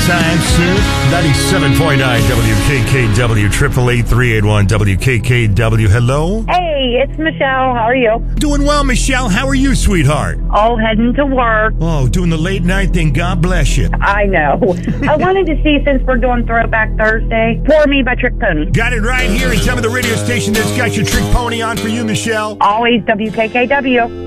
time soon. 97.9 WKKW, 888-381 WKKW. Hello? Hey, it's Michelle. How are you? Doing well, Michelle. How are you, sweetheart? Oh, heading to work. Oh, doing the late night thing. God bless you. I know. I wanted to see, since we're doing Throwback Thursday, Pour Me by Trick Pony. Got it right here, and tell me the radio station that's got your Trick Pony on for you, Michelle. Always WKKW.